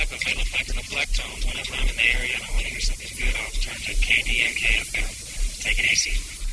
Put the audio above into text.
up if they look like reflectones. Whenever I'm in the area and I want to hear something good, I'll turn to KD and KFM. Take it easy.